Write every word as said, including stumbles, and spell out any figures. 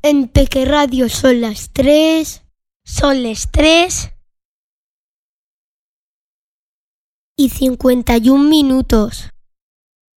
En Peque Radio son las tres. Son las tres. Y cincuenta y un minutos.